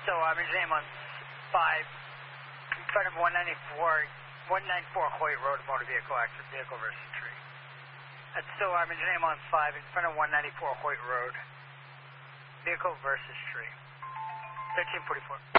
still Auburn name on 5 in front of 194 Hoyt Road, motor vehicle, accident, vehicle versus tree. That's still Auburn name on 5 in front of 194 Hoyt Road, vehicle versus tree. 1344.